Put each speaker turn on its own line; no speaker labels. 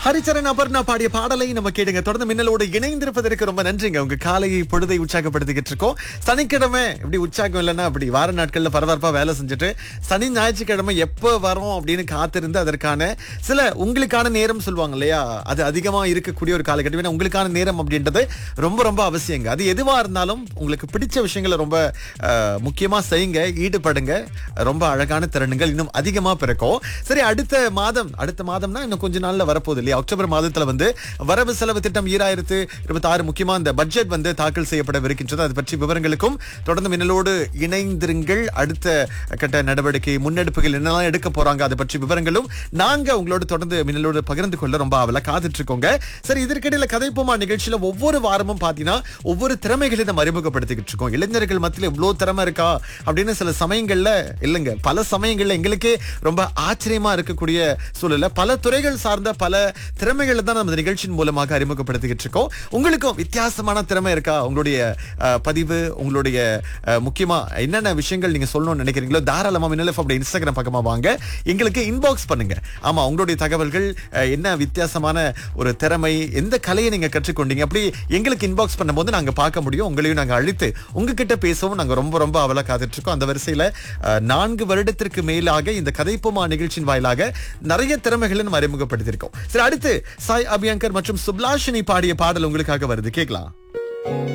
ஹரிச்சரன் அபர்ணா பாடிய பாடலை நம்ம கேடுங்க. தொடர்ந்து மின்னலோடு இணைந்திருப்பதற்கு ரொம்ப நன்றிங்க. உங்க காலையை பொழுதை உற்சாகப்படுத்திக்கிட்டு இருக்கோம். சனிக்கிழமை இப்படி உற்சாகம் இல்லைன்னா அப்படி வார நாட்கள்ல பரபரப்பா வேலை செஞ்சுட்டு சனி ஞாயிற்றுக்கிழமை எப்ப வரும் அப்படின்னு காத்திருந்து அதற்கான சில உங்களுக்கான நேரம் சொல்லுவாங்க இல்லையா, அது அதிகமா இருக்கக்கூடிய ஒரு காலகட்டம். ஏன்னா உங்களுக்கான நேரம் அப்படின்றது ரொம்ப ரொம்ப அவசியங்க. அது எதுவா இருந்தாலும் உங்களுக்கு பிடிச்ச விஷயங்களை ரொம்ப முக்கியமா செய்யுங்க, ஈடுபடுங்க. ரொம்ப அழகான திறன்கள் இன்னும் அதிகமா பிறக்கும். சரி, அடுத்த மாதம்னா இன்னும் கொஞ்ச நாள்ல வரப்போகுது இல்லையா? அக்டோபர் மாதத்துல வந்து வரவு செலவு திட்டம் 2026 முக்கியமா இந்த பட்ஜெட் வந்து தாக்கல் செய்யப்படவிருக்கின்றது. அது பற்றி விவரங்களுக்கும் தொடர்ந்து மின்னலோடு இணைந்திருங்கள். அடுத்த கட்ட நடவடிக்கை முன்னெடுப்புகள் என்னெல்லாம் எடுக்க போறாங்க அதை பற்றி விவரங்களும் நாங்க உங்களோட தொடர்ந்து மின்னலோடு பகிர்ந்து கொள்ள ரொம்ப ஆவலா காத்துட்டு இருக்கோங்க. சரி, இதற்கிடையில கதைப்போமா நிகழ்ச்சியில ஒவ்வொரு வாரமும் பாத்தீங்கன்னா ஒவ்வொரு திறமைகளை நம்ம அறிமுகப்படுத்திக்கிட்டு இருக்கோம். இளைஞர்கள் மத்தியில இவ்வளவு திறமை இருக்கா அப்படின்னு சில சமயங்கள்ல இல்லைங்க, பல சமயங்கள்ல எங்களுக்கே ரொம்ப ஆச்சரியமா இருக்கக்கூடிய சூழல்ல பல துறைகள் சார்ந்த பல திறமைகளை தான் நம்ம நிகழ்ச்சியின் மூலமாக அறிமுகப்படுத்திக்கிட்டு இருக்கோம். உங்களுக்கும் வித்தியாசமான திறமை இருக்கா? உங்களுடைய பதிவு, உங்களுடைய முக்கியமா என்னென்ன விஷயங்கள் நீங்க சொல்லணும்னு நினைக்கிறீங்களோ தாராளமா மின்னல் அப்படி இன்ஸ்டாகிராம் பக்கமா வாங்க, எங்களுக்கு இன்பாக்ஸ் பண்ணுங்க. ஆமா, உங்களுடைய தகவல்கள் என்ன வித்தியாசமான ஒரு திறமை, எந்த கலையை நீங்க கற்றுக்கொண்டீங்க அப்படி எங்களுக்கு இன்பாக்ஸ் பண்ணும்போது நாங்க பார்க்க முடியும். உங்களையும் நாங்க அழைத்து உங்ககிட்ட பேசவும் நாங்க ரொம்ப ரொம்ப அவலா காத்துட்டு இருக்கோம். அந்த வரிசையில 4 வருடத்திற்கு மேலாக இந்த கதைப்போமா நிகழ்ச்சியின் வாயிலாக நிறைய திறமைகளை நம்ம அறிமுகப்படுத்தியிருக்கோம். சரி, அடுத்து சாய் அபியங்கர் மற்றும் சுப்லாஷினி பாடிய பாடல் உங்களுக்காக வருது, கேட்கலாம்.